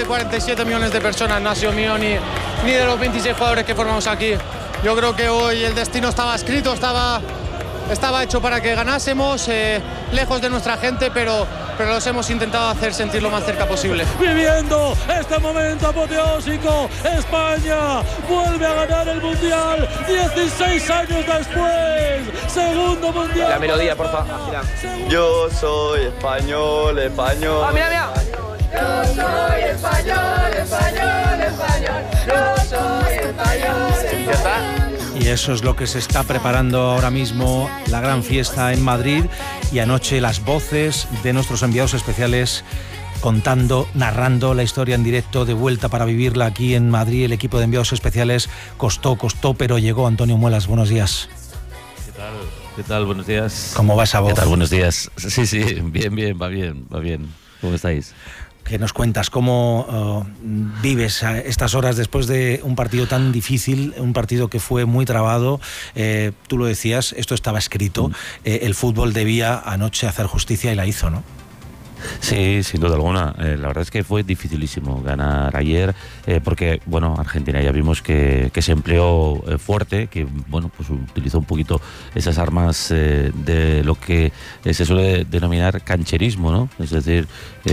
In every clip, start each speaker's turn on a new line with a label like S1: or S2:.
S1: de 47 millones de personas, no ha sido mío ni de los 26 jugadores que formamos aquí. Yo creo que hoy el destino estaba escrito, estaba hecho para que ganásemos, lejos de nuestra gente, pero los hemos intentado hacer sentir lo más cerca posible.
S2: Viviendo este momento apoteósico, España vuelve a ganar el Mundial 16 años después. Segundo Mundial.
S3: La melodía, por favor.
S4: Yo soy español.
S3: Ah, mira.
S5: Yo soy español. Yo soy español.
S3: Ya está.
S6: Y eso es lo que se está preparando ahora mismo, la gran fiesta en Madrid, y anoche las voces de nuestros enviados especiales contando, narrando la historia en directo, de vuelta para vivirla aquí en Madrid. El equipo de enviados especiales costó, pero llegó. Antonio Muelas, buenos días.
S7: ¿Qué tal? Buenos días.
S6: ¿Cómo va esa voz?
S7: ¿Qué tal? Buenos días. Sí, bien, va bien. ¿Cómo estáis?
S6: ¿Qué nos cuentas? ¿Cómo vives estas horas después de un partido tan difícil, un partido que fue muy trabado? Tú lo decías, esto estaba escrito. El fútbol debía anoche hacer justicia y la hizo, ¿no?
S7: Sí, sin duda alguna. La verdad es que fue dificilísimo ganar ayer, porque, bueno, Argentina ya vimos que se empleó fuerte, que, bueno, pues utilizó un poquito esas armas de lo que se suele denominar cancherismo, ¿no? Es decir,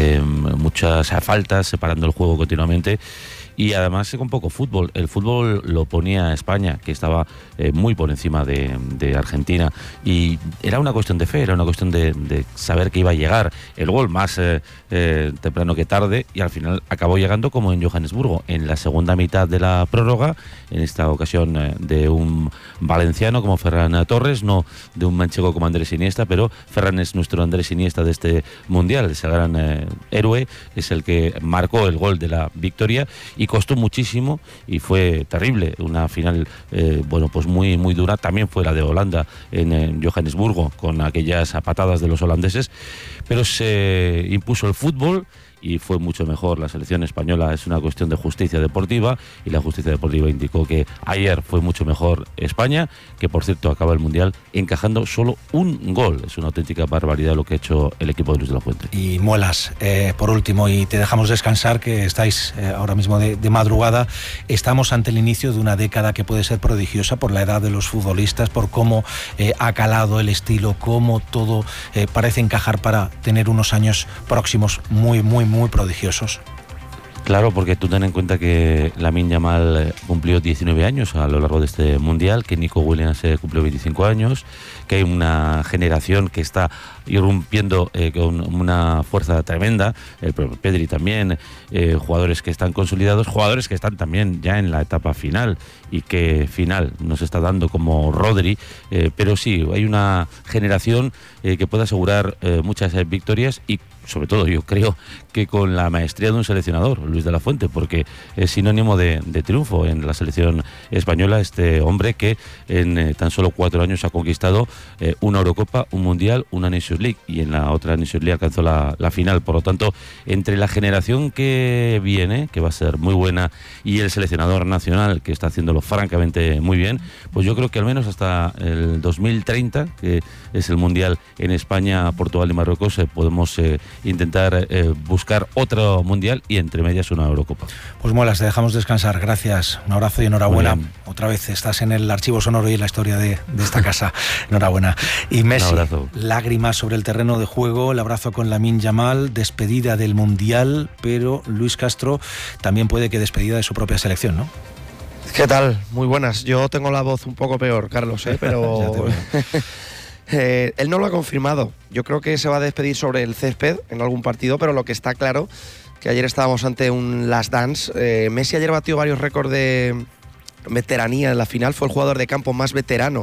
S7: muchas faltas, separando el juego continuamente. Y además con poco fútbol. El fútbol lo ponía España, que estaba muy por encima de Argentina, y era una cuestión de fe, era una cuestión de saber que iba a llegar el gol más temprano que tarde, y al final acabó llegando como en Johannesburgo, en la segunda mitad de la prórroga, en esta ocasión de un valenciano como Ferran Torres, no de un manchego como Andrés Iniesta, pero Ferran es nuestro Andrés Iniesta de este Mundial, ese gran héroe, es el que marcó el gol de la victoria, y costó muchísimo y fue terrible. Una final, bueno, pues muy dura. También fue la de Holanda en Johannesburgo, con aquellas patadas de los holandeses, pero se impuso el fútbol y fue mucho mejor. La selección española es una cuestión de justicia deportiva, y la justicia deportiva indicó que ayer fue mucho mejor España, que por cierto acaba el Mundial encajando solo un gol. Es una auténtica barbaridad lo que ha hecho el equipo de Luis de la Fuente.
S6: Y Muelas, por último, y te dejamos descansar, que estáis ahora mismo de madrugada. Estamos ante el inicio de una década que puede ser prodigiosa por la edad de los futbolistas, por cómo ha calado el estilo, cómo todo parece encajar para tener unos años próximos muy prodigiosos.
S7: Claro, porque tú ten en cuenta que Lamine Yamal cumplió 19 años a lo largo de este Mundial, que Nico Williams cumplió 25 años, que hay una generación que está irrumpiendo con una fuerza tremenda, el propio Pedri también, jugadores que están consolidados, jugadores que están también ya en la etapa final, y que final nos está dando como Rodri, pero sí, hay una generación que puede asegurar muchas victorias, y sobre todo yo creo que con la maestría de un seleccionador, Luis de la Fuente, porque es sinónimo de triunfo en la selección española este hombre que en tan solo 4 años ha conquistado una Eurocopa, un Mundial, una Nations League, y en la otra Nations League alcanzó la final. Por lo tanto, entre la generación que viene, que va a ser muy buena, y el seleccionador nacional, que está haciéndolo francamente muy bien, pues yo creo que al menos hasta el 2030, que es el Mundial en España, Portugal y Marruecos, podemos intentar buscar otro Mundial, y entre medias una Eurocopa.
S6: Pues Muelas, te dejamos descansar. Gracias, un abrazo y enhorabuena. Otra vez estás en el archivo sonoro y en la historia de esta casa. Enhorabuena. Y Messi, lágrimas sobre el terreno de juego, el abrazo con Lamine Yamal, despedida del Mundial, pero Luis Castro también puede que despedida de su propia selección, ¿no?
S8: ¿Qué tal? Muy buenas. Yo tengo la voz un poco peor, Carlos, pero él no lo ha confirmado. Yo creo que se va a despedir sobre el césped en algún partido, pero lo que está claro, que ayer estábamos ante un last dance. Messi ayer batió varios récords de veteranía en la final, fue el jugador de campo más veterano